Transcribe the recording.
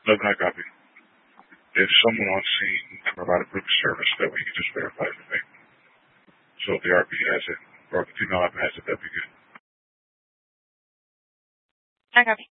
Love and I copy. If someone on scene can provide a proof of service, that we can just verify the thing. So if the RP has it, or if the female app has it, that'd be good. I copy.